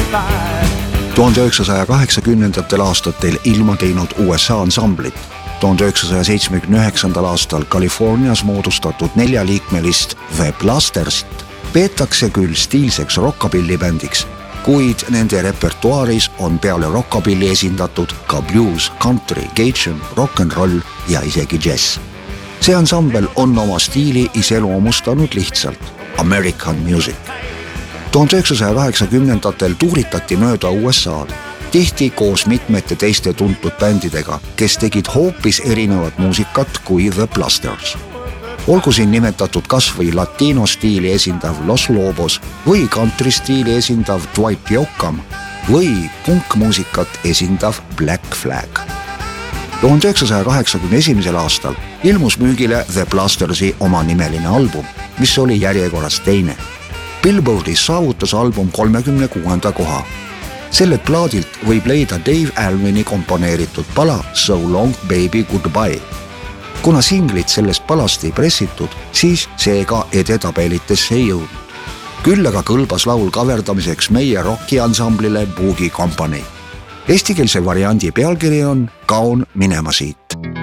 1980. aastatel ilma teinud USA ansamblit. 1979. aastal Californias moodustatud 4-liikmelist The Blastersit peetakse küll stiilseks rockabillibändiks, kuid nende repertuaaris on peale rockabilli esindatud ka blues, country, cajun, rock and roll ja isegi džäss. See ansambel on oma stiili iseloomustanud lihtsalt American music. 1980-ndatel tuuritati mööda USA'd, tihti koos mitmete teiste tuntud bändidega, kes tegid hoopis erinevat muusikat kui The Blasters. Olgu siin nimetatud kas või latino stiili esindav Los Lobos või country stiili esindav Dwight Yoakam või punkmuusikat esindav Black Flag. 1981. aastal ilmus müügile The Blastersi omanimeline album, mis oli järjekorras teine. Billboardis saavutas album 36. koha. Sellelt plaadilt võib leida Dave Alvini komponeeritud pala So Long Baby Goodbye. Kuna singlit sellest palast ei pressitud, siis seega edetabelitesse ei jõudnud. Küll aga kõlbas laul kaverdamiseks meie rockiansamblile Boogie Company. Eestikeelse variandi pealkiri on Kaon minema siit.